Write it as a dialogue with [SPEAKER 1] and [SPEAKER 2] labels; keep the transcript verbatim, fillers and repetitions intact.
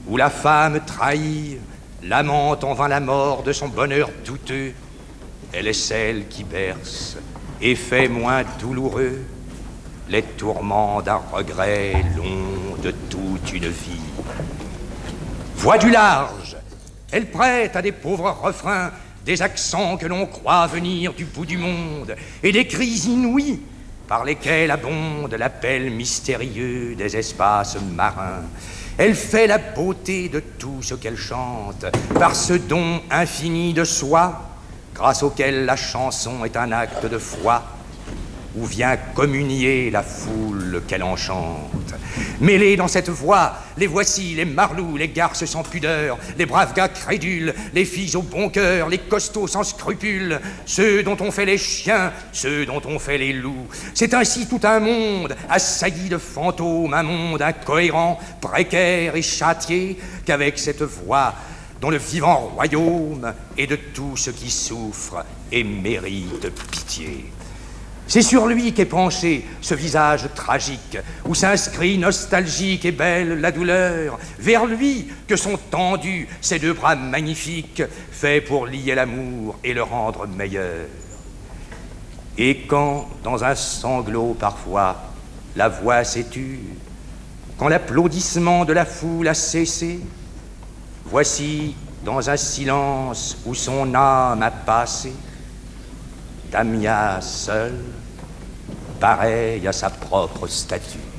[SPEAKER 1] où la femme trahie l'amant en vain la mort de son bonheur douteux, elle est celle qui berce et fait moins douloureux les tourments d'un regret long de toute une vie. Voix du large, elle prête à des pauvres refrains des accents que l'on croit venir du bout du monde et des cris inouïs par lesquels abonde l'appel mystérieux des espaces marins. Elle fait la beauté de tout ce qu'elle chante par ce don infini de soi grâce auquel la chanson est un acte de foi où vient communier la foule qu'elle enchante. Mêlés dans cette voix, les voici, les marlous, les garces sans pudeur, les braves gars crédules, les filles au bon cœur, les costauds sans scrupules, ceux dont on fait les chiens, ceux dont on fait les loups. C'est ainsi tout un monde assailli de fantômes, un monde incohérent, précaire et châtié, qu'avec cette voix dont le vivant royaume est de tout ce qui souffre et mérite pitié. C'est sur lui qu'est penché ce visage tragique, où s'inscrit nostalgique et belle la douleur, vers lui que sont tendus ces deux bras magnifiques, faits pour lier l'amour et le rendre meilleur. Et quand, dans un sanglot parfois, la voix s'est tue, quand l'applaudissement de la foule a cessé, voici, dans un silence où son âme a passé, Damia seul, pareil à sa propre statue.